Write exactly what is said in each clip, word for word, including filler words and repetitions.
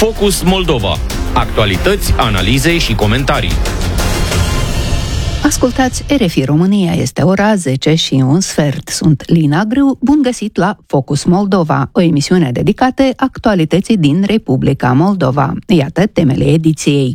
Focus Moldova. Actualități, analize și comentarii. Ascultați R F I România, este ora zece și un sfert. Sunt Lina Grâu, bun găsit la Focus Moldova, o emisiune dedicată actualității din Republica Moldova. Iată temele ediției.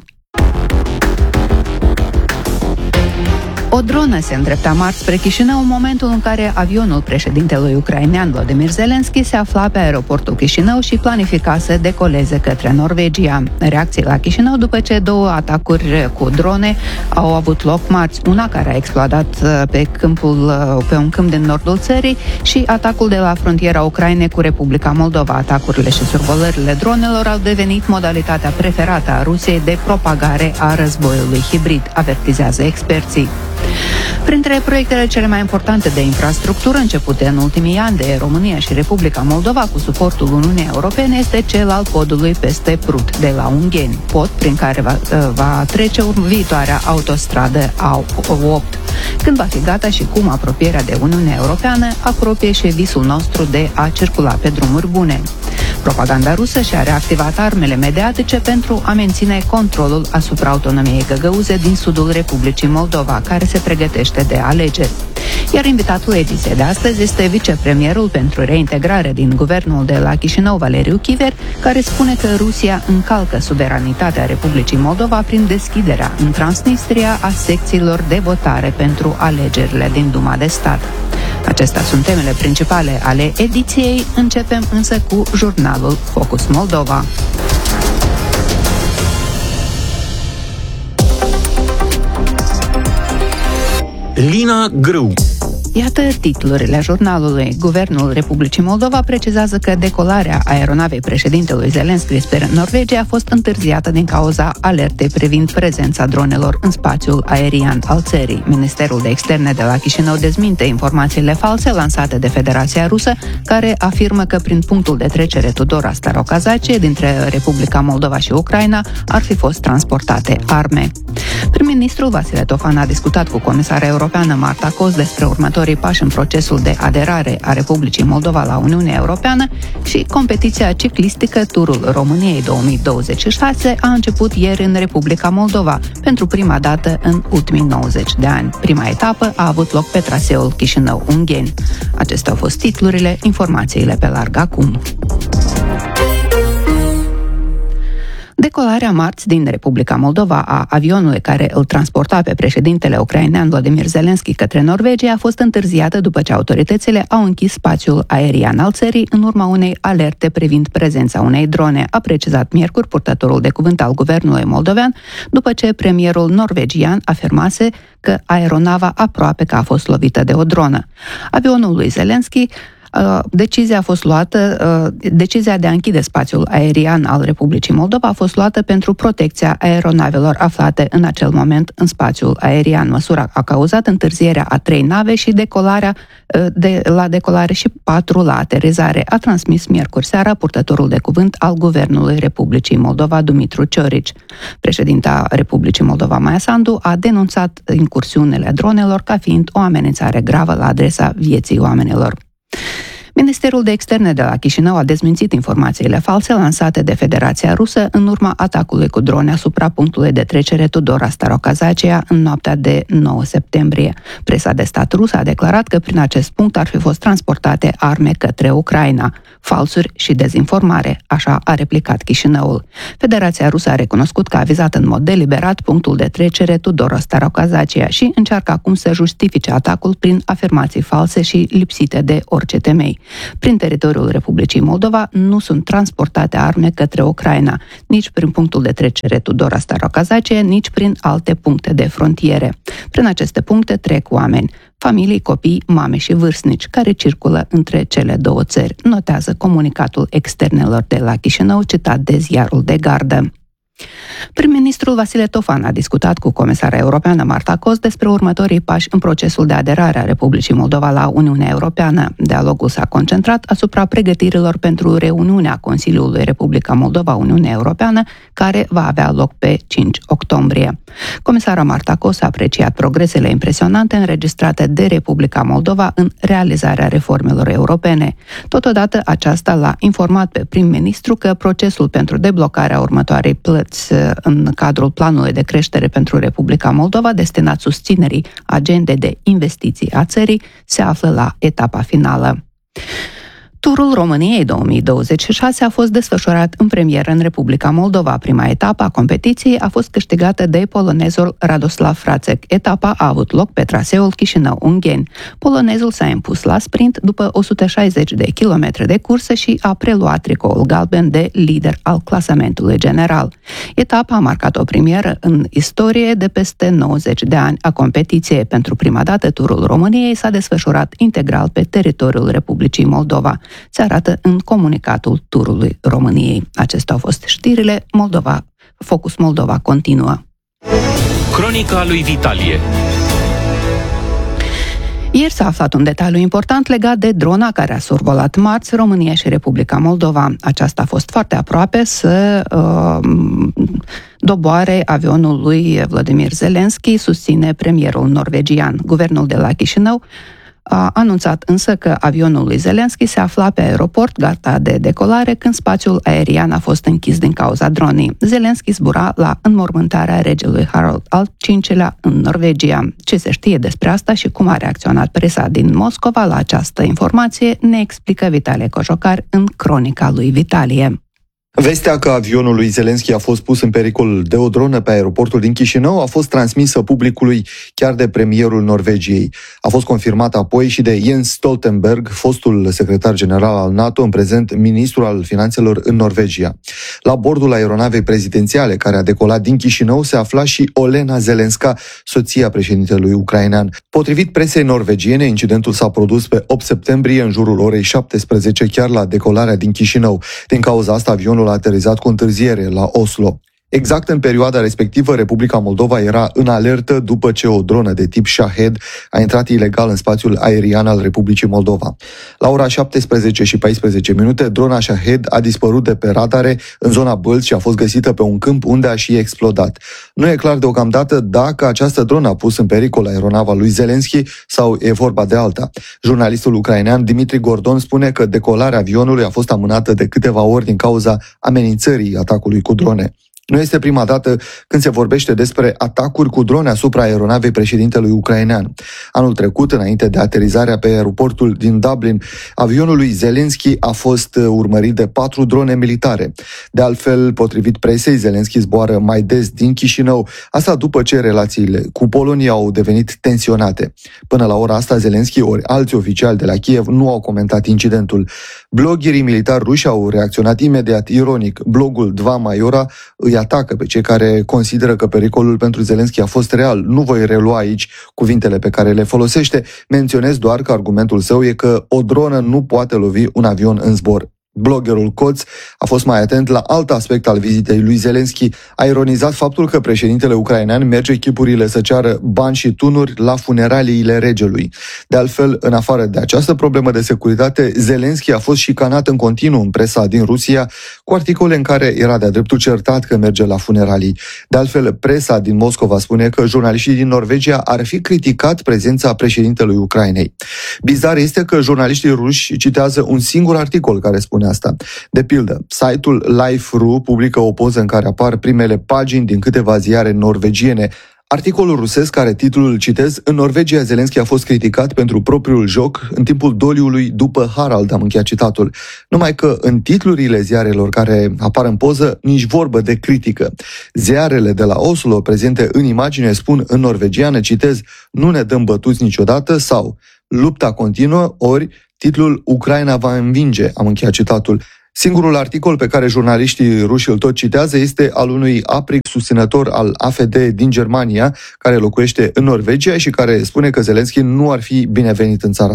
O dronă se îndrepta marți spre Chișinău în momentul în care avionul președintelui ucrainean Volodymyr Zelensky se afla pe aeroportul Chișinău și planifica să decoleze către Norvegia. Reacții la Chișinău după ce două atacuri cu drone au avut loc marți, una care a explodat pe, câmpul, pe un câmp din nordul țării și atacul de la frontiera Ucrainei cu Republica Moldova. Atacurile și survolările dronelor au devenit modalitatea preferată a Rusiei de propagare a războiului hibrid, avertizează experții. Printre proiectele cele mai importante de infrastructură începute în ultimii ani de România și Republica Moldova cu suportul Uniunii Europene este cel al podului peste Prut de la Ungheni, pod prin care va, va trece viitoarea autostradă A opt. Când va fi gata și cum apropierea de Uniunea Europeană apropie și visul nostru de a circula pe drumuri bune. Propaganda rusă și-a reactivat armele mediatice pentru a menține controlul asupra autonomiei găgăuze din sudul Republicii Moldova, care se pregătește de alegeri. Iar invitatul ediției de astăzi este vicepremierul pentru reintegrare din guvernul de la Chișinău, Valeriu Chiver, care spune că Rusia încalcă suveranitatea Republicii Moldova prin deschiderea în Transnistria a secțiilor de votare pentru alegerile din Duma de Stat. Acestea sunt temele principale ale ediției. Începem însă cu jurnalul Focus Moldova. Lina Grâu. Iată titlurile jurnalului. Guvernul Republicii Moldova precizează că decolarea aeronavei președintelui Zelensky spre Norvegia a fost întârziată din cauza alertei privind prezența dronelor în spațiul aerian al țării. Ministerul de Externe de la Chișinău dezminte informațiile false lansate de Federația Rusă, care afirmă că prin punctul de trecere Tudora Starokazacie dintre Republica Moldova și Ucraina ar fi fost transportate arme. Prim-ministrul Vasile Tofan a discutat cu comisara europeană Marta Kos despre următorii pași în procesul de aderare a Republicii Moldova la Uniunea Europeană și competiția ciclistică Turul României două mii douăzeci și șase a început ieri în Republica Moldova, pentru prima dată în ultimii nouăzeci de ani. Prima etapă a avut loc pe traseul Chișinău-Ungheni. Acestea au fost titlurile, informațiile pe larg acum. Decolarea marți din Republica Moldova a avionului care îl transporta pe președintele ucrainean Volodymyr Zelensky către Norvegia a fost întârziată după ce autoritățile au închis spațiul aerian al țării în urma unei alerte privind prezența unei drone, a precizat miercuri purtătorul de cuvânt al guvernului moldovean, după ce premierul norvegian afirmase că aeronava aproape că a fost lovită de o dronă. Avionul lui Zelensky Decizia a fost luată, decizia de a închide spațiul aerian al Republicii Moldova a fost luată pentru protecția aeronavelor aflate în acel moment în spațiul aerian. Măsura a cauzat întârzierea a trei nave și decolarea de, la decolare și patru la aterizare, a transmis miercuri seara purtătorul de cuvânt al Guvernului Republicii Moldova, Dumitru Ciorici. Președinta Republicii Moldova, Maia Sandu, a denunțat incursiunile dronelor ca fiind o amenințare gravă la adresa vieții oamenilor. Ministerul de Externe de la Chișinău a dezmințit informațiile false lansate de Federația Rusă în urma atacului cu drone asupra punctului de trecere Tudora Starokazacie în noaptea de nouă septembrie. Presa de stat rusă a declarat că prin acest punct ar fi fost transportate arme către Ucraina. Falsuri și dezinformare, așa a replicat Chișinăul. Federația Rusă a recunoscut că a vizat în mod deliberat punctul de trecere Tudora Starokazacie și încearcă acum să justifice atacul prin afirmații false și lipsite de orice temei. Prin teritoriul Republicii Moldova nu sunt transportate arme către Ucraina, nici prin punctul de trecere Tudora Starokazacie, nici prin alte puncte de frontiere. Prin aceste puncte trec oameni, familii, copii, mame și vârstnici, care circulă între cele două țări, notează comunicatul externelor de la Chișinău, citat de ziarul de gardă. Prim-ministrul Vasile Tofan a discutat cu comisara europeană Marta Kos despre următorii pași în procesul de aderare a Republicii Moldova la Uniunea Europeană. Dialogul s-a concentrat asupra pregătirilor pentru reuniunea Consiliului Republica Moldova-Uniunea Europeană, care va avea loc pe cinci octombrie. Comisara Marta Kos a apreciat progresele impresionante înregistrate de Republica Moldova în realizarea reformelor europene. Totodată, aceasta l-a informat pe prim-ministru că procesul pentru deblocarea următoarei plăți în cadrul planului de creștere pentru Republica Moldova, destinat susținerii agendei de investiții a țării, se află la etapa finală. Turul României două mii douăzeci și șase a fost desfășurat în premieră în Republica Moldova. Prima etapă a competiției a fost câștigată de polonezul Radoslav Fracek. Etapa a avut loc pe traseul Chișinău-Ungheni. Polonezul s-a impus la sprint după o sută șaizeci de kilometri de cursă și a preluat tricoul galben de lider al clasamentului general. Etapa a marcat o premieră în istorie de peste nouăzeci de ani a competiției. Pentru prima dată, Turul României s-a desfășurat integral pe teritoriul Republicii Moldova. Se arată în comunicatul Turului României. Acestea au fost știrile. Moldova, Focus Moldova continuă. Cronica lui Vitalie. Ieri s-a aflat un detaliu important legat de drona care a survolat marți România și Republica Moldova. Aceasta a fost foarte aproape să uh, doboare avionul lui Vladimir Zelensky, susține premierul norvegian. Guvernul de la Chișinău a anunțat însă că avionul lui Zelensky se afla pe aeroport, gata de decolare, când spațiul aerian a fost închis din cauza dronii. Zelensky zbura la înmormântarea regelui Harald al cincilea în Norvegia. Ce se știe despre asta și cum a reacționat presa din Moscova la această informație ne explică Vitalie Cojocar în cronica lui Vitalie. Vestea că avionul lui Zelensky a fost pus în pericol de o dronă pe aeroportul din Chișinău a fost transmisă publicului chiar de premierul Norvegiei. A fost confirmată apoi și de Jens Stoltenberg, fostul secretar general al NATO, în prezent ministru al finanțelor în Norvegia. La bordul aeronavei prezidențiale care a decolat din Chișinău se afla și Olena Zelenska, soția președintelui ucrainean. Potrivit presei norvegiene, incidentul s-a produs pe opt septembrie în jurul orei șaptesprezece, chiar la decolarea din Chișinău. Din cauza asta, avionul a aterizat cu întârziere la Oslo. Exact în perioada respectivă, Republica Moldova era în alertă după ce o dronă de tip Shahed a intrat ilegal în spațiul aerian al Republicii Moldova. La ora șaptesprezece și paisprezece minute, drona Shahed a dispărut de pe radare în zona Bălți și a fost găsită pe un câmp unde a și explodat. Nu e clar deocamdată dacă această dronă a pus în pericol aeronava lui Zelensky sau e vorba de alta. Jurnalistul ucrainean Dimitri Gordon spune că decolarea avionului a fost amânată de câteva ori din cauza amenințării atacului cu drone. Nu este prima dată când se vorbește despre atacuri cu drone asupra aeronavei președintelui ucrainean. Anul trecut, înainte de aterizarea pe aeroportul din Dublin, avionul lui Zelensky a fost urmărit de patru drone militare. De altfel, potrivit presei, Zelensky zboară mai des din Chișinău, asta după ce relațiile cu Polonia au devenit tensionate. Până la ora asta, Zelensky ori alți oficiali de la Kiev nu au comentat incidentul. Bloggerii militari ruși au reacționat imediat, ironic. Blogul Dva Maiora îi atacă pe cei care consideră că pericolul pentru Zelensky a fost real. Nu voi relua aici cuvintele pe care le folosește, menționez doar că argumentul său e că o dronă nu poate lovi un avion în zbor. Bloggerul Coț a fost mai atent la alt aspect al vizitei lui Zelensky. A ironizat faptul că președintele ucrainean merge chipurile să ceară bani și tunuri la funeraliile regelui. De altfel, în afară de această problemă de securitate, Zelensky a fost șicanat în continuu în presa din Rusia cu articole în care era de-a dreptul certat că merge la funeralii. De altfel, presa din Moscova spune că jurnaliștii din Norvegia ar fi criticat prezența președintelui Ucrainei. Bizar este că jurnaliștii ruși citează un singur articol care spune asta. De pildă, site-ul Life punct ru publică o poză în care apar primele pagini din câteva ziare norvegiene. Articolul rusesc are titlul, citez, în Norvegia Zelensky a fost criticat pentru propriul joc în timpul doliului după Harald, am încheiat citatul. Numai că în titlurile ziarelor care apar în poză, nici vorbă de critică. Ziarele de la Oslo prezente în imagine spun în norvegiană, citez, nu ne dăm bătuți niciodată sau lupta continuă, ori titlul Ucraina va învinge, am încheiat citatul. Singurul articol pe care jurnaliștii ruși îl tot citează este al unui aprig susținător al A F D din Germania, care locuiește în Norvegia și care spune că Zelensky nu ar fi binevenit în țara sa.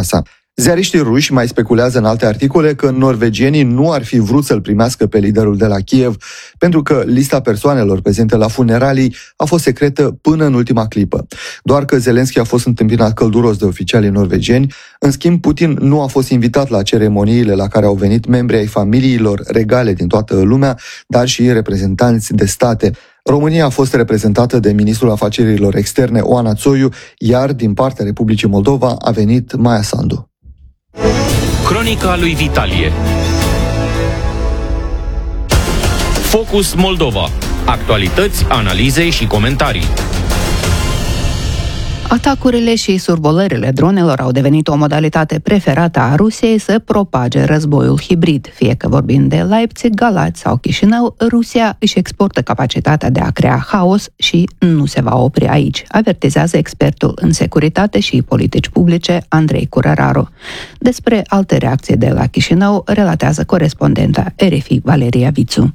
Ziariștii ruși mai speculează în alte articole că norvegienii nu ar fi vrut să-l primească pe liderul de la Kiev, pentru că lista persoanelor prezente la funeralii a fost secretă până în ultima clipă. Doar că Zelenski a fost întâmpinat călduros de oficialii norvegieni. În schimb, Putin nu a fost invitat la ceremoniile la care au venit membri ai familiilor regale din toată lumea, dar și reprezentanți de state. România a fost reprezentată de ministrul afacerilor externe Oana Țoiu, iar din partea Republicii Moldova a venit Maia Sandu. Cronica lui Vitalie. Focus Moldova. Actualități, analize și comentarii. Atacurile și survolările dronelor au devenit o modalitate preferată a Rusiei să propage războiul hibrid. Fie că vorbim de Leipzig, Galați sau Chișinău, Rusia își exportă capacitatea de a crea haos și nu se va opri aici, avertizează expertul în securitate și politici publice Andrei Curăraru. Despre alte reacții de la Chișinău relatează corespondenta R F I Valeria Vițu.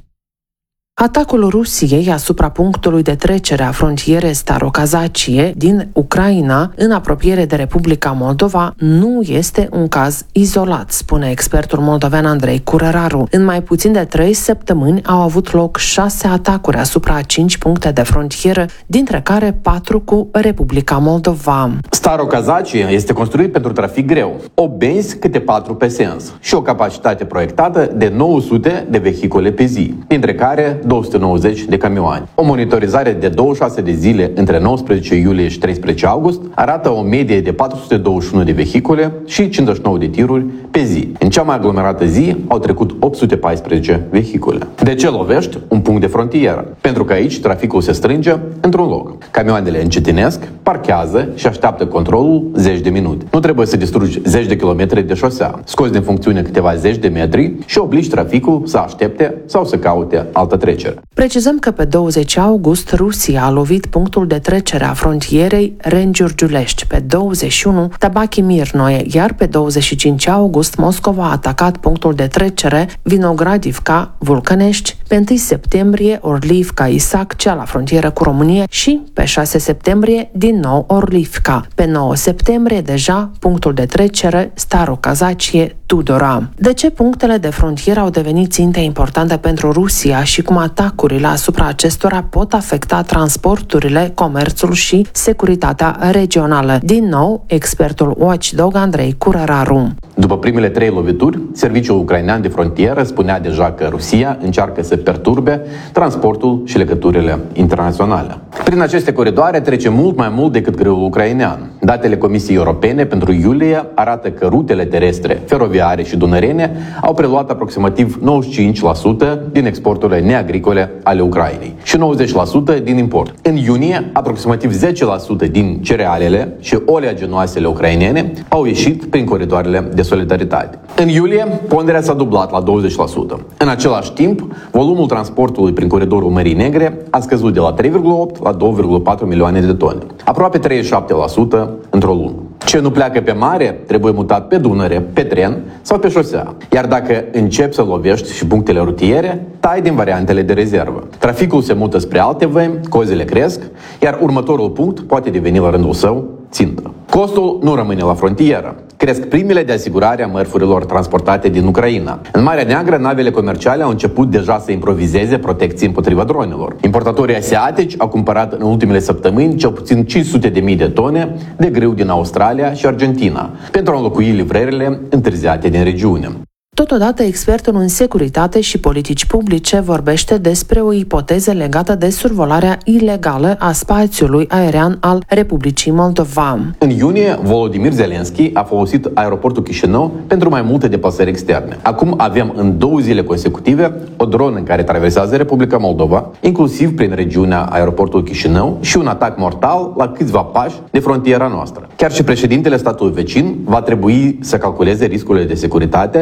Atacul Rusiei asupra punctului de trecere a frontierei Starokazacie din Ucraina, în apropiere de Republica Moldova, nu este un caz izolat, spune expertul moldovean Andrei Curăraru. În mai puțin de trei săptămâni au avut loc șase atacuri asupra cinci puncte de frontieră, dintre care patru cu Republica Moldova. Starokazacie este construit pentru trafic greu, opt benzi câte patru pe sens și o capacitate proiectată de nouă sute de vehicule pe zi, dintre care două sute nouăzeci de camioane. O monitorizare de douăzeci și șase de zile între nouăsprezece iulie și treisprezece august arată o medie de patru sute douăzeci și unu de vehicule și cincizeci și nouă de tiruri pe zi. În cea mai aglomerată zi au trecut opt sute paisprezece vehicule. De ce lovești un punct de frontieră? Pentru că aici traficul se strânge într-un loc. Camioanele încetinesc, parchează și așteaptă controlul zeci de minute. Nu trebuie să distrugi zeci de kilometri de șosea, scoți din funcțiune câteva zeci de metri și obligi traficul să aștepte sau să caute altă trecere. Precizăm că pe douăzeci august Rusia a lovit punctul de trecere a frontierei Ren-Giurgiulești, pe douăzeci și unu Tabachi Mirnoe, iar pe douăzeci și cinci august Moscova a atacat punctul de trecere Vinogradivka Vulcănești, pe întâi septembrie Orlivka Isac, cea la frontieră cu România, și pe șase septembrie din nou Orlivka. Pe nouă septembrie deja punctul de trecere Starokazacie Tudora. De ce punctele de frontieră au devenit ținte importante pentru Rusia și cum atacurile asupra acestora pot afecta transporturile, comerțul și securitatea regională? Din nou, expertul Watchdog Andrei Curăraru. După primele trei lovituri, Serviciul Ucrainean de Frontieră spunea deja că Rusia încearcă să perturbe transportul și legăturile internaționale. Prin aceste coridoare trece mult mai mult decât grâul ucrainean. Datele Comisiei Europene pentru iulie arată că rutele terestre, feroviare și dunărene au preluat aproximativ nouăzeci și cinci la sută din exporturile neagricole ale Ucrainei și nouăzeci la sută din import. În iunie, aproximativ zece la sută din cerealele și oleaginoasele ucrainene au ieșit prin coridoarele de solidaritate. În iulie, ponderea s-a dublat la douăzeci la sută. În același timp, volumul transportului prin coridorul Mării Negre a scăzut de la trei virgulă opt la doi virgulă patru milioane de tone, aproape treizeci și șapte la sută într-o lună. Ce nu pleacă pe mare trebuie mutat pe Dunăre, pe tren sau pe șosea. Iar dacă începi să lovești și punctele rutiere, tai din variantele de rezervă. Traficul se mută spre alte vămi, cozile cresc, iar următorul punct poate deveni la rândul său țintă. Costul nu rămâne la frontieră. Cresc primele de asigurare a mărfurilor transportate din Ucraina. În Marea Neagră, navele comerciale au început deja să improvizeze protecții împotriva dronelor. Importatorii asiatici au cumpărat în ultimele săptămâni cel puțin cinci sute de mii de tone de grâu din Australia și Argentina, pentru a înlocui livrările întârziate din regiune. Totodată, expertul în securitate și politici publice vorbește despre o ipoteză legată de survolarea ilegală a spațiului aerian al Republicii Moldova. În iunie, Volodymyr Zelenski a folosit aeroportul Chișinău pentru mai multe deplasări externe. Acum avem în două zile consecutive o dronă care traversează Republica Moldova, inclusiv prin regiunea aeroportului Chișinău, și un atac mortal la câțiva pași de frontiera noastră. Chiar și președintele statului vecin va trebui să calculeze riscurile de securitate legate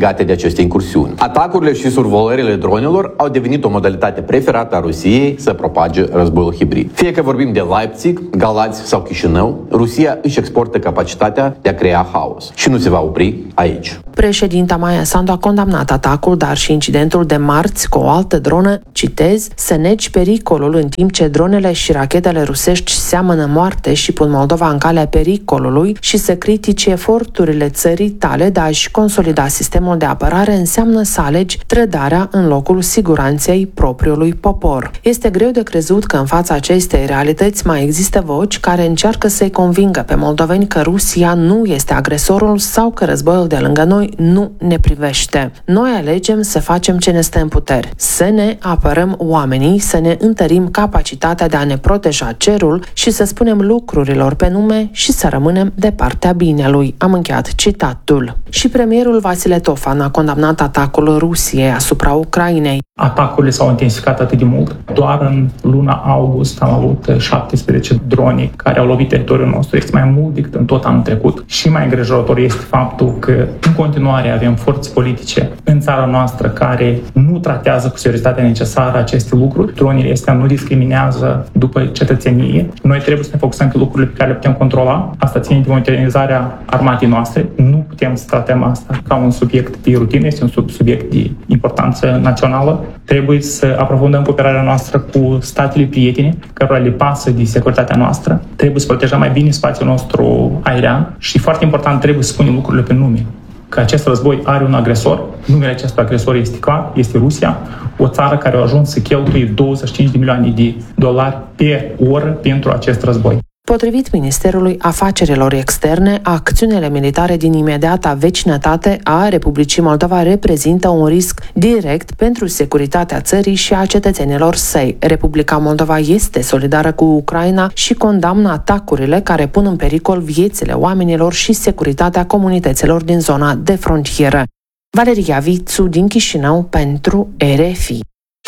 legate de aceste incursiuni. Atacurile și survolările dronelor au devenit o modalitate preferată a Rusiei să propage războiul hibrid. Fie că vorbim de Leipzig, Galați sau Chișinău, Rusia își exportă capacitatea de a crea haos și nu se va opri aici. Președinta Maia Sandu a condamnat atacul, dar și incidentul de marți cu o altă dronă, citez, să negi pericolul în timp ce dronele și rachetele rusești seamănă moarte și pun Moldova în calea pericolului și să critice eforturile țării tale de a-și consolida sistemul de apărare înseamnă să alegi trădarea în locul siguranței propriului popor. Este greu de crezut că în fața acestei realități mai există voci care încearcă să-i convingă pe moldoveni că Rusia nu este agresorul sau că războiul de lângă noi nu ne privește. Noi alegem să facem ce ne stă în puteri, să ne apărăm oamenii, să ne întărim capacitatea de a ne proteja cerul și să spunem lucrurilor pe nume și să rămânem de partea binelui. Am încheiat citatul. Și premierul Vasile Tofan a condamnat atacul Rusiei asupra Ucrainei. Atacurile s-au intensificat atât de mult. Doar în luna august am avut șaptesprezece drone care au lovit teritoriul nostru. Este mai mult decât în tot anul trecut. Și mai îngrijorător este faptul că în continuare avem forțe politice în țara noastră care nu tratează cu seriozitatea necesară aceste lucruri. Dronele astea nu discriminează după cetățenie. Noi trebuie să ne focusăm pe lucrurile pe care le putem controla. Asta ține de modernizarea armatei noastre. Nu putem să tratăm asta ca un subiect de rutină, este un subiect de importanță națională. Trebuie să aprofundăm cooperarea noastră cu statele prietene, cărora le pasă de securitatea noastră. Trebuie să protejăm mai bine spațiul nostru aerian și, foarte important, trebuie să spunem lucrurile pe nume. Că acest război are un agresor, numele acestui agresor este clar, este Rusia, o țară care a ajuns să cheltuie douăzeci și cinci de milioane de dolari pe oră pentru acest război. Potrivit Ministerului Afacerilor Externe, acțiunile militare din imediata vecinătate a Republicii Moldova reprezintă un risc direct pentru securitatea țării și a cetățenilor săi. Republica Moldova este solidară cu Ucraina și condamnă atacurile care pun în pericol viețile oamenilor și securitatea comunităților din zona de frontieră. Valeria Vițu din Chișinău pentru R F I.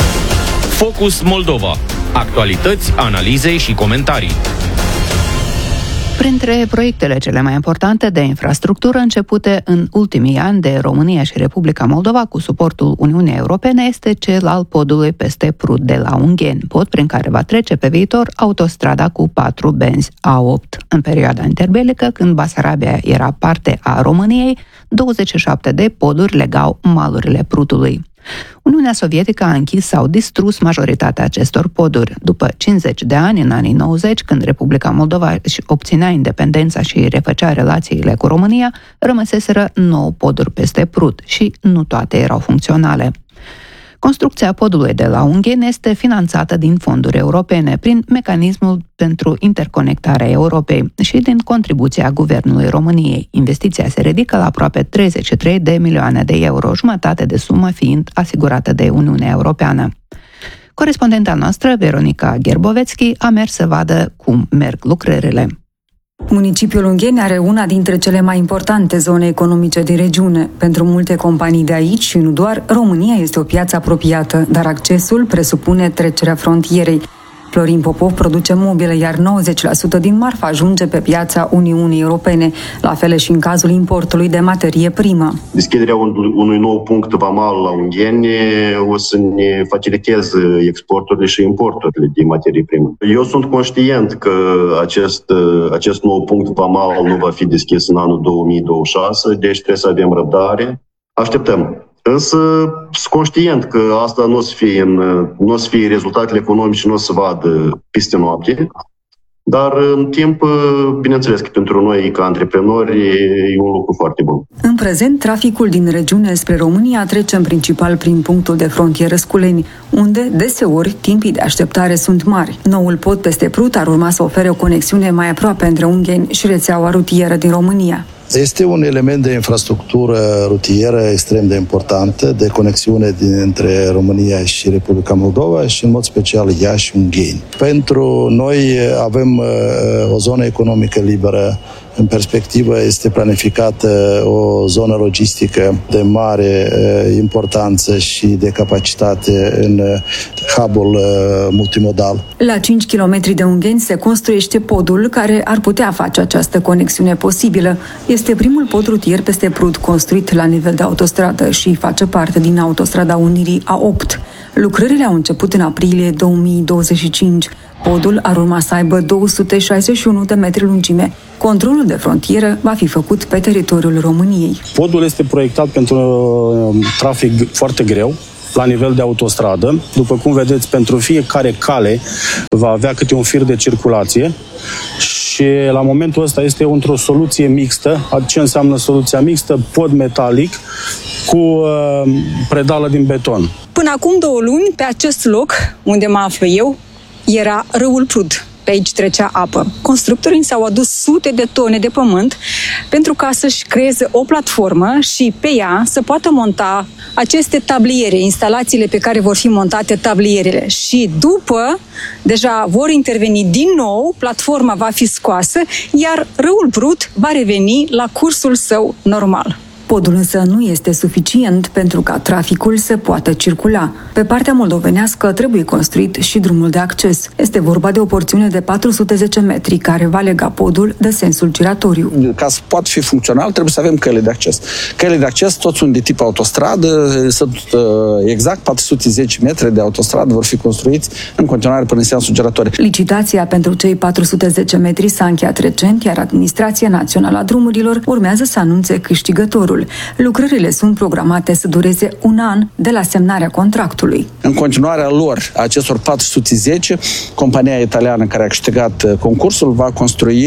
Focus Moldova. Actualități, analize și comentarii. Printre proiectele cele mai importante de infrastructură începute în ultimii ani de România și Republica Moldova cu suportul Uniunii Europene este cel al podului peste Prut de la Ungheni, pod prin care va trece pe viitor autostrada cu patru benzi A opt. În perioada interbelică, când Basarabia era parte a României, douăzeci și șapte de poduri legau malurile Prutului. Uniunea Sovietică a închis sau distrus majoritatea acestor poduri. După cincizeci de ani, în anii nouăzeci, când Republica Moldova își obținea independența și refăcea relațiile cu România, rămăseseră nouă poduri peste Prut și nu toate erau funcționale. Construcția podului de la Ungheni este finanțată din fonduri europene, prin mecanismul pentru interconectarea Europei și din contribuția Guvernului României. Investiția se ridică la aproape treizeci și trei de milioane de euro, jumătate de sumă fiind asigurată de Uniunea Europeană. Corespondenta noastră, Veronica Gerbovețchi, a mers să vadă cum merg lucrările. Municipiul Ungheni are una dintre cele mai importante zone economice din regiune. Pentru multe companii de aici și nu doar, România este o piață apropiată, dar accesul presupune trecerea frontierei. Florin Popov produce mobile, iar nouăzeci la sută din marfă ajunge pe piața Uniunii Europene, la fel și în cazul importului de materie primă. Deschiderea unui nou punct vamal la Ungheni o să ne faciliteze exporturile și importurile de materie primă. Eu sunt conștient că acest, acest nou punct vamal nu va fi deschis în anul două mii douăzeci și șase, deci trebuie să avem răbdare. Așteptăm. Însă sunt conștient că asta nu o să fie, în, nu o să fie rezultatele economice, nu o să vadă peste noapte, dar în timp, bineînțeles că pentru noi ca antreprenori e un lucru foarte bun. În prezent, traficul din regiune spre România trece în principal prin punctul de frontieră Sculeni, unde deseori timpii de așteptare sunt mari. Noul pod peste Prut ar urma să ofere o conexiune mai aproape între Ungheni și rețeaua rutieră din România. Este un element de infrastructură rutieră extrem de importantă, de conexiune dintre România și Republica Moldova și în mod special Iași și Ungheni. Pentru noi avem o zonă economică liberă. În perspectivă este planificată o zonă logistică de mare importanță și de capacitate în hub-ul multimodal. La cinci kilometri de Ungheni se construiește podul care ar putea face această conexiune posibilă. Este primul pod rutier peste Prut construit la nivel de autostradă și face parte din Autostrada Unirii A opt. Lucrările au început în aprilie două mii douăzeci și cinci. Podul ar urma să aibă două sute șaizeci și unu de metri lungime. Controlul de frontieră va fi făcut pe teritoriul României. Podul este proiectat pentru trafic foarte greu, la nivel de autostradă. După cum vedeți, pentru fiecare cale va avea câte un fir de circulație și la momentul ăsta este într-o soluție mixtă. Ce înseamnă soluția mixtă? Pod metalic cu uh, predală din beton. Până acum două luni, pe acest loc unde mă aflu eu, era râul Prut. Pe aici trecea apă. Constructorii s-au adus sute de tone de pământ pentru ca să-și creeze o platformă și pe ea să poată monta aceste tabliere, instalațiile pe care vor fi montate tablierele. Și după, deja vor interveni din nou, platforma va fi scoasă, iar râul Prut va reveni la cursul său normal. Podul însă nu este suficient pentru ca traficul să poată circula. Pe partea moldovenească trebuie construit și drumul de acces. Este vorba de o porțiune de patru sute zece metri care va lega podul de sensul giratoriu. Ca să poată fi funcțional, trebuie să avem căile de acces. Căile de acces toți sunt de tip autostradă, sunt exact patru sute zece metri de autostradă vor fi construiți în continuare până în sensul giratoriu. Licitația pentru cei patru sute zece metri s-a încheiat recent, iar Administrația Națională a Drumurilor urmează să anunțe câștigătorul. Lucrările sunt programate să dureze un an de la semnarea contractului. În continuarea lor, acestor patru sute zece, compania italiană care a câștigat concursul va construi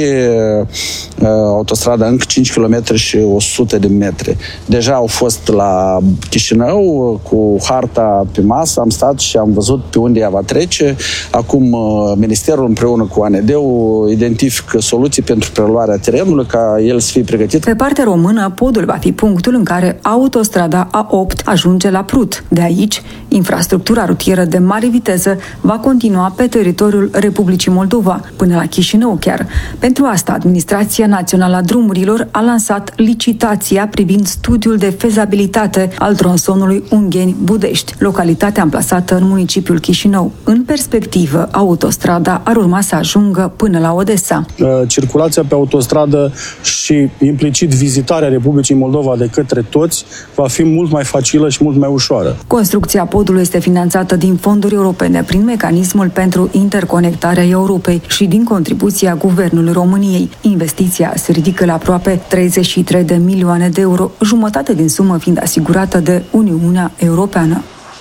uh, autostrada încă cinci kilometri și o sută de metri. Deja au fost la Chișinău cu harta pe masă, am stat și am văzut pe unde ea va trece. Acum uh, Ministerul împreună cu A N D-ul identifică soluții pentru preluarea terenului ca el să fie pregătit. Pe partea română, podul va fi punctul în care autostrada A opt ajunge la Prut. De aici, infrastructura rutieră de mare viteză va continua pe teritoriul Republicii Moldova, până la Chișinău chiar. Pentru asta, Administrația Națională a Drumurilor a lansat licitația privind studiul de fezabilitate al tronsonului Ungheni-Budești, localitatea amplasată în municipiul Chișinău. În perspectivă, autostrada ar urma să ajungă până la Odessa. Circulația pe autostradă și implicit vizitarea Republicii Moldova de către toți va fi mult mai facilă și mult mai ușoară. Construcția podului este finanțată din fonduri europene prin mecanismul pentru interconectarea Europei și din contribuția Guvernului României. Investiția se ridică la aproape treizeci și trei de milioane de euro, jumătate din sumă fiind asigurată de Uniunea Europeană.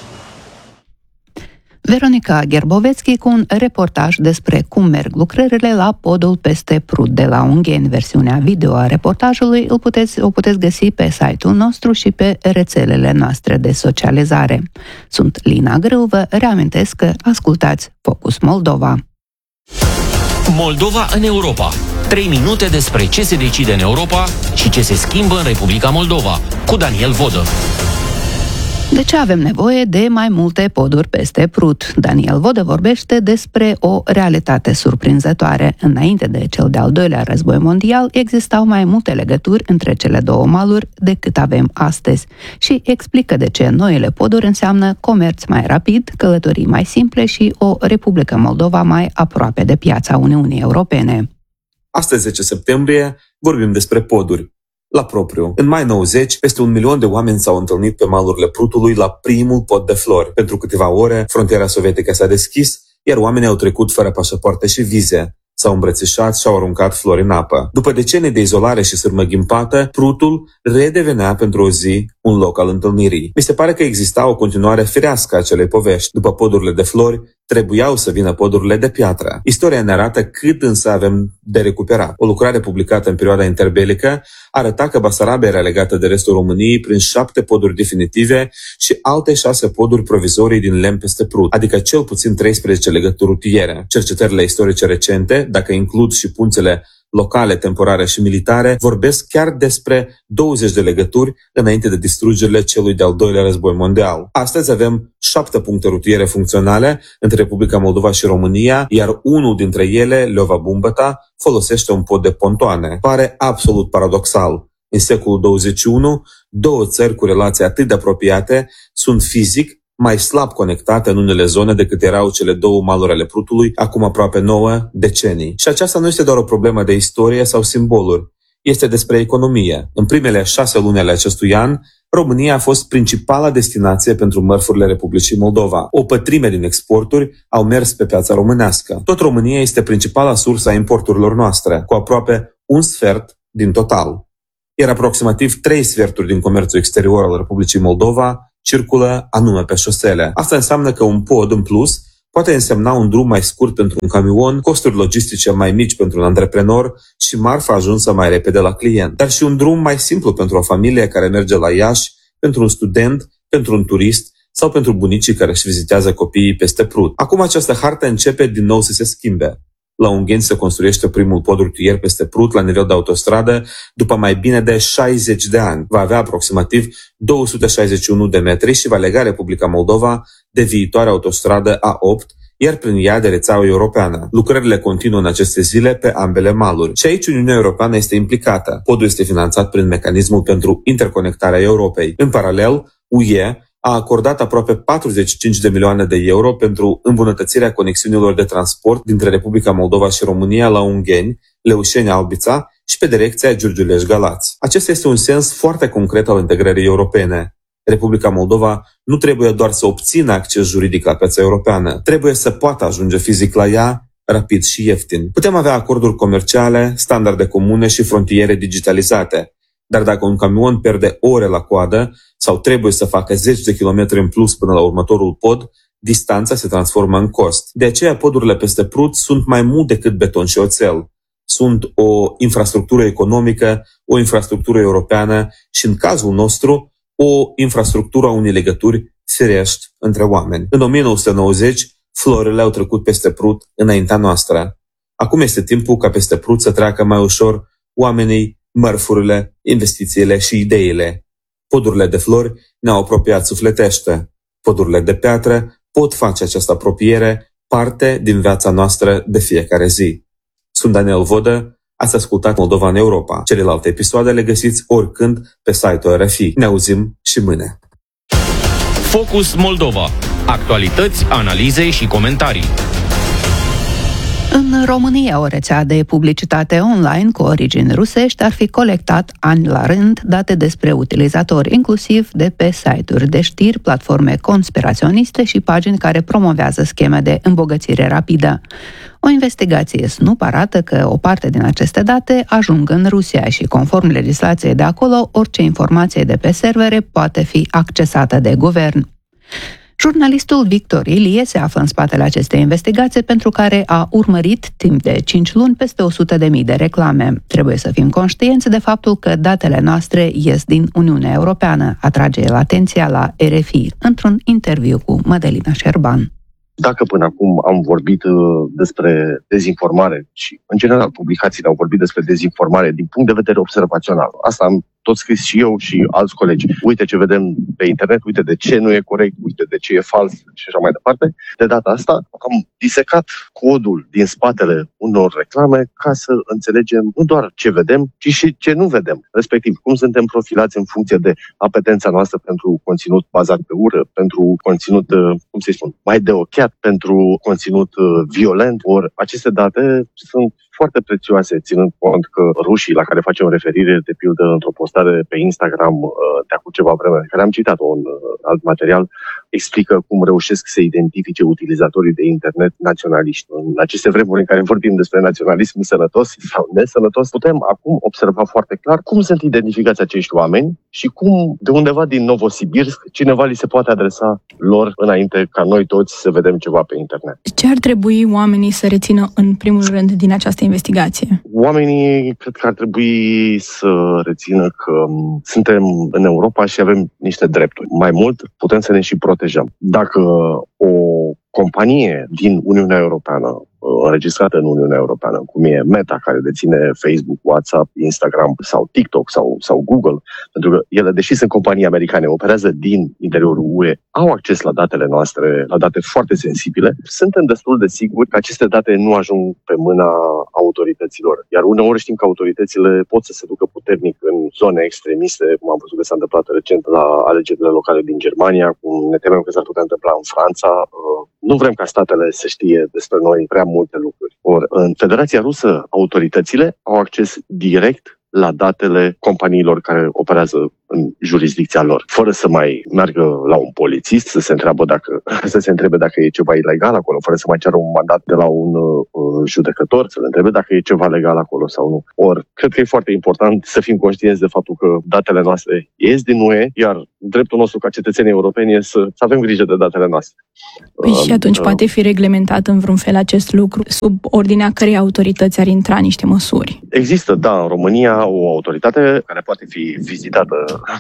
Veronica Gerbovețchi cu un reportaj despre cum merg lucrările la podul peste Prut de la Ungheni. Versiunea video a reportajului îl puteți, o puteți găsi pe site-ul nostru și pe rețelele noastre de socializare. Sunt Lina Grâu, vă reamintesc că ascultați Focus Moldova. Moldova în Europa. trei minute despre ce se decide în Europa și ce se schimbă în Republica Moldova. Cu Daniel Vodă. De ce avem nevoie de mai multe poduri peste Prut? Daniel Vodă vorbește despre o realitate surprinzătoare. Înainte de cel de-al doilea război mondial, existau mai multe legături între cele două maluri decât avem astăzi și explică de ce noile poduri înseamnă comerț mai rapid, călătorii mai simple și o Republică Moldova mai aproape de piața Uniunii Europene. Astăzi, zece septembrie, vorbim despre poduri. La propriu. În mai nouăzeci, peste un milion de oameni s-au întâlnit pe malurile Prutului la primul pod de flori. Pentru câteva ore, frontiera sovietică s-a deschis, iar oamenii au trecut fără pașapoarte și vize. S-au îmbrățișat și au aruncat flori în apă. După decenii de izolare și sârmă ghimpată, Prutul redevenea pentru o zi un loc al întâlnirii. Mi se pare că exista o continuare firească a acelei povești. După podurile de flori, trebuiau să vină podurile de piatră. Istoria ne arată cât însă avem de recuperat. O lucrare publicată în perioada interbelică arăta că Basarabia era legată de restul României prin șapte poduri definitive și alte șase poduri provizorii din lemn peste Prut, adică cel puțin treisprezece legături rutiere. Cercetările istorice recente, dacă includ și punțele locale, temporare și militare, vorbesc chiar despre douăzeci de legături înainte de distrugerile celui de-al doilea război mondial. Astăzi avem șapte puncte rutiere funcționale între Republica Moldova și România, iar unul dintre ele, Leova-Bumbăta, folosește un pod de pontoane. Pare absolut paradoxal. În secolul douăzeci și unu, două țări cu relații atât de apropiate sunt fizic mai slab conectate în unele zone decât erau cele două maluri ale Prutului acum aproape nouă decenii. Și aceasta nu este doar o problemă de istorie sau simboluri, este despre economie. În primele șase luni ale acestui an, România a fost principala destinație pentru mărfurile Republicii Moldova. O pătrime din exporturi au mers pe piața românească. Tot România este principala sursă a importurilor noastre, cu aproape un sfert din total. Iar aproximativ trei sferturi din comerțul exterior al Republicii Moldova circulă anume pe șosele. Asta înseamnă că un pod în plus poate însemna un drum mai scurt pentru un camion, costuri logistice mai mici pentru un antreprenor și marfa ajunsă mai repede la client. Dar și un drum mai simplu pentru o familie care merge la Iași, pentru un student, pentru un turist sau pentru bunicii care își vizitează copiii peste Prut. Acum această hartă începe din nou să se schimbe. La Ungheni se construiește primul pod rutier peste Prut la nivel de autostradă după mai bine de șaizeci de ani. Va avea aproximativ două sute șaizeci și unu de metri și va lega Republica Moldova de viitoarea autostradă A opt, iar prin ea de rețeaua europeană. Lucrările continuă în aceste zile pe ambele maluri. Și aici Uniunea Europeană este implicată. Podul este finanțat prin mecanismul pentru interconectarea Europei. În paralel, U E a acordat aproape patruzeci și cinci de milioane de euro pentru îmbunătățirea conexiunilor de transport dintre Republica Moldova și România la Ungheni, Leușeni-Albița și pe direcția Giurgiulești-Galați. Acesta este un sens foarte concret al integrării europene. Republica Moldova nu trebuie doar să obțină acces juridic la piața europeană, trebuie să poată ajunge fizic la ea, rapid și ieftin. Putem avea acorduri comerciale, standarde comune și frontiere digitalizate. Dar dacă un camion pierde ore la coadă sau trebuie să facă zeci de kilometri în plus până la următorul pod, distanța se transformă în cost. De aceea podurile peste Prut sunt mai mult decât beton și oțel. Sunt o infrastructură economică, o infrastructură europeană și, în cazul nostru, o infrastructură a unei legături firești între oameni. În o mie nouă sute nouăzeci, florile au trecut peste Prut înaintea noastră. Acum este timpul ca peste Prut să treacă mai ușor oamenii, mărfurile, investițiile și ideile. Podurile de flori ne-au apropiat sufletește. Podurile de piatră pot face această apropiere parte din viața noastră de fiecare zi. Sunt Daniel Vodă, ați ascultat Moldova în Europa. Celelalte episoade le găsiți oricând pe site-ul R F I. Ne auzim și mâine. Focus Moldova. Actualități, analize și comentarii. În România, o rețea de publicitate online cu origini rusești ar fi colectat ani la rând date despre utilizatori, inclusiv de pe site-uri de știri, platforme conspiraționiste și pagini care promovează scheme de îmbogățire rapidă. O investigație Snoop arată că o parte din aceste date ajung în Rusia și, conform legislației de acolo, orice informație de pe servere poate fi accesată de guvern. Jurnalistul Victor Ilie se află în spatele acestei investigații pentru care a urmărit timp de cinci luni peste o sută de mii de reclame. Trebuie să fim conștienți de faptul că datele noastre ies din Uniunea Europeană, atrage el atenția la R F I într-un interviu cu Mădălina Șerban. Dacă până acum am vorbit uh, despre dezinformare și, în general, publicațiile au vorbit despre dezinformare din punct de vedere observațional, asta am tot scris și eu și alți colegi. Uite ce vedem pe internet, uite de ce nu e corect, uite de ce e fals și așa mai departe. De data asta am disecat codul din spatele unor reclame ca să înțelegem nu doar ce vedem, ci și ce nu vedem. Respectiv, cum suntem profilați în funcție de apetența noastră pentru conținut bazat pe ură, pentru conținut, cum să spun, mai de ochiat, pentru conținut violent. Ori aceste date sunt foarte prețioase, ținând cont că rușii, la care facem referire, de pildă, într-o postare pe Instagram de acum ceva vreme, care am citat un alt material, explică cum reușesc să identifice utilizatorii de internet naționaliști. În aceste vremuri în care vorbim despre naționalism sănătos sau nesănătos, putem acum observa foarte clar cum sunt identificați acești oameni și cum, de undeva din Novosibirsk, cineva li se poate adresa lor înainte ca noi toți să vedem ceva pe internet. Ce ar trebui oamenii să rețină în primul rând din această investigație? Oamenii cred că ar trebui să rețină că suntem în Europa și avem niște drepturi. Mai mult, putem să ne și protejăm. Dacă o companie din Uniunea Europeană, înregistrată în Uniunea Europeană, cum e Meta, care deține Facebook, WhatsApp, Instagram sau TikTok sau, sau Google, pentru că ele, deși sunt companii americane, operează din interiorul U E, au acces la datele noastre, la date foarte sensibile, suntem destul de siguri că aceste date nu ajung pe mâna autorităților. Iar uneori știm că autoritățile pot să se ducă puternic în zone extremiste, cum am văzut că s-a întâmplat recent la alegerile locale din Germania, cum ne temem că s-ar putea întâmpla în Franța. Nu vrem ca statele să știe despre noi prea multe lucruri. Or, în Federația Rusă, autoritățile au acces direct la datele companiilor care operează în jurisdicția lor, fără să mai meargă la un polițist să se întreabă dacă, să se întrebe dacă e ceva ilegal acolo, fără să mai ceară un mandat de la un uh, judecător, să le întrebe dacă e ceva legal acolo sau nu. Or, cred că e foarte important să fim conștienți de faptul că datele noastre ies din U E, iar dreptul nostru ca cetățeni europeni e să, să avem grijă de datele noastre. Păi uh, și atunci uh, poate fi reglementat în vreun fel acest lucru, sub ordinea cărei autorități ar intra niște măsuri? Există, da, în România o autoritate care poate fi vizitată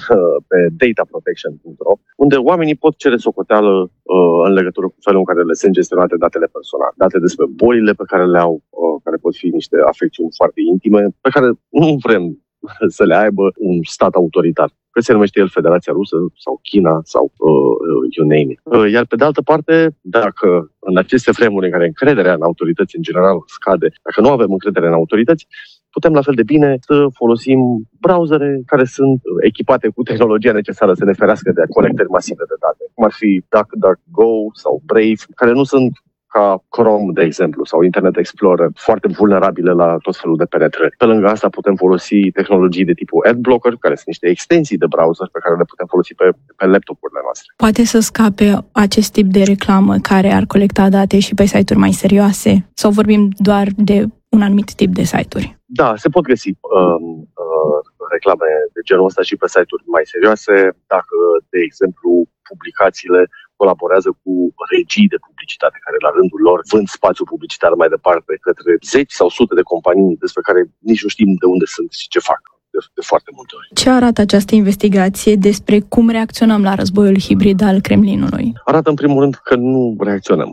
pe data protection punct ro, unde oamenii pot cere socoteală uh, în legătură cu felul în care le sunt gestionate datele personale. Date despre bolile pe care le au, uh, care pot fi niște afecțiuni foarte intime, pe care nu vrem să le aibă un stat autoritar. Că se numește el Federația Rusă sau China sau uh, you name it. Uh, iar pe de altă parte, dacă în aceste vremuri în care încrederea în autorități în general scade, dacă nu avem încredere în autorități, putem la fel de bine să folosim browsere care sunt echipate cu tehnologia necesară să ne ferească de colectări masive de date, cum ar fi DuckDuckGo sau Brave, care nu sunt ca Chrome, de exemplu, sau Internet Explorer, foarte vulnerabile la tot felul de penetrări. Pe lângă asta putem folosi tehnologii de tipul AdBlocker, care sunt niște extensii de browser pe care le putem folosi pe, pe laptopurile noastre. Poate să scape acest tip de reclamă care ar colecta date și pe site-uri mai serioase? Sau vorbim doar de un anumit tip de site-uri? Da, se pot găsi uh, uh, reclame de genul ăsta și pe site-uri mai serioase, dacă, de exemplu, publicațiile colaborează cu regii de publicitate care la rândul lor vând spațiu publicitar mai departe către zeci sau sute de companii despre care nici nu știm de unde sunt și ce fac de, de foarte multe ori. Ce arată această investigație despre cum reacționăm la războiul hibrid al Kremlinului? Arată în primul rând că nu reacționăm.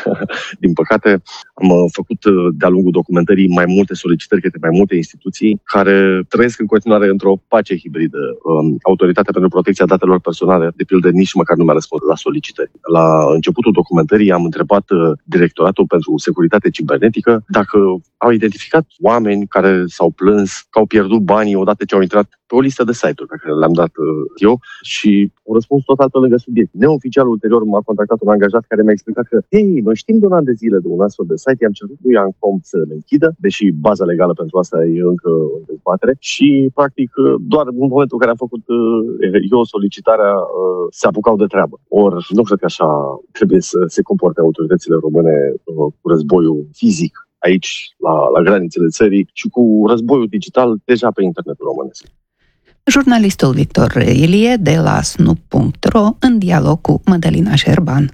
Din păcate, am făcut de-a lungul documentării mai multe solicitări către mai multe instituții care trăiesc în continuare într-o pace hibridă. Autoritatea pentru Protecția Datelor Personale, de pildă, nici măcar nu mi-a răspuns la solicitări. La începutul documentării am întrebat Directoratul pentru Securitate Cibernetică dacă au identificat oameni care s-au plâns că au pierdut banii odată ce au intrat pe o listă de site-uri pe care le-am dat eu și au răspuns total pe lângă subiect. Neoficial, ulterior, m-a contactat un angajat care mi-a explicat că hei, noi știm de un an de zile de un astfel de site, i-am cerut lui Ancom să le închidă, deși baza legală pentru asta e încă în dezbatere și, practic, doar în momentul în care am făcut eu solicitarea, se apucau de treabă. Ori nu cred că așa trebuie să se comporte autoritățile române cu războiul fizic aici, la, la granițele țării și cu războiul digital deja pe internetul românesc. Jurnalistul Victor Ilie de la snoop punct ro în dialog cu Mădălina Șerban.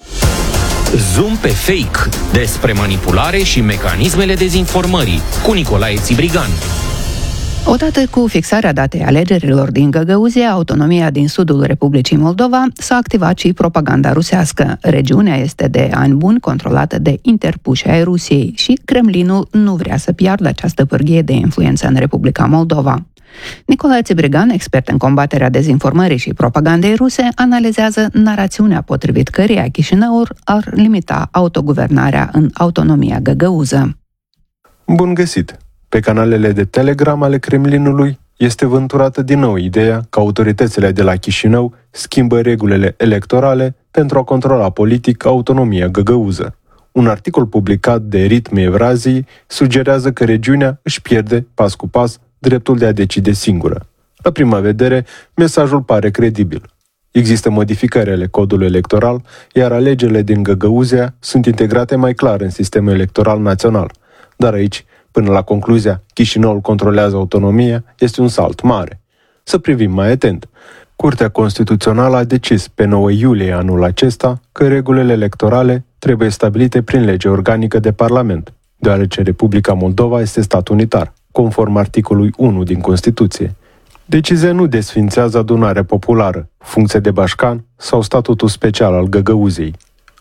Zoom pe fake, despre manipulare și mecanismele dezinformării, cu Nicolae Țibrigan. Odată cu fixarea datei alegerilor din Găgăuzia, autonomia din sudul Republicii Moldova, s-a activat și propaganda rusească. Regiunea este de ani buni controlată de interpuși ai Rusiei și Kremlinul nu vrea să piardă această pârghie de influență în Republica Moldova. Nicolae Țibrigan, expert în combaterea dezinformării și propagandei ruse, analizează narațiunea potrivit căreia Chișinăul ar limita autoguvernarea în autonomia găgăuză. Bun găsit! Pe canalele de Telegram ale Kremlinului este vânturată din nou ideea că autoritățile de la Chișinău schimbă regulile electorale pentru a controla politic autonomia găgăuză. Un articol publicat de Ritme Evrazii sugerează că regiunea își pierde, pas cu pas, dreptul de a decide singură. La prima vedere, mesajul pare credibil. Există modificări ale codului electoral, iar alegerile din Găgăuzia sunt integrate mai clar în sistemul electoral național. Dar aici, până la concluzia Chișinăul controlează autonomia, este un salt mare. Să privim mai atent. Curtea Constituțională a decis pe nouă iulie anul acesta că regulile electorale trebuie stabilite prin lege organică de Parlament, deoarece Republica Moldova este stat unitar, conform articolului unu din Constituție. Decizia nu desfințează adunarea populară, funcție de bașcan sau statutul special al Găgăuziei.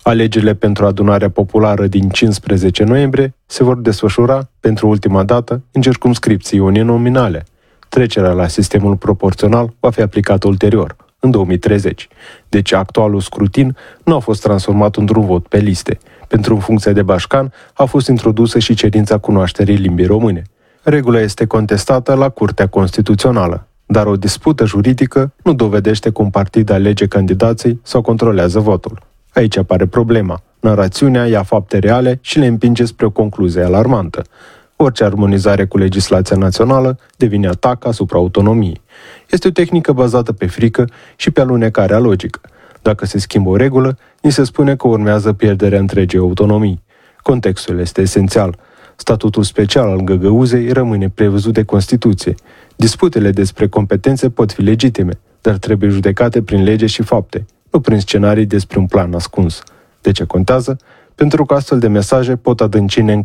Alegerile pentru adunarea populară din cincisprezece noiembrie se vor desfășura pentru ultima dată în circumscripții uninominale. Trecerea la sistemul proporțional va fi aplicată ulterior, în două mii treizeci. Deci actualul scrutin nu a fost transformat într-un vot pe liste. Pentru funcția de bașcan a fost introdusă și cerința cunoașterii limbii române. Regula este contestată la Curtea Constituțională, dar o dispută juridică nu dovedește că un partid alege candidații sau controlează votul. Aici apare problema. Narațiunea ia fapte reale și le împinge spre o concluzie alarmantă. Orice armonizare cu legislația națională devine atac asupra autonomiei. Este o tehnică bazată pe frică și pe alunecarea logică. Dacă se schimbă o regulă, ni se spune că urmează pierderea întregii autonomii. Contextul este esențial. Statutul special al Găgăuzei rămâne prevăzut de Constituție. Disputele despre competențe pot fi legitime, dar trebuie judecate prin lege și fapte, nu prin scenarii despre un plan ascuns. De ce contează? Pentru că astfel de mesaje pot adânci neîncrederea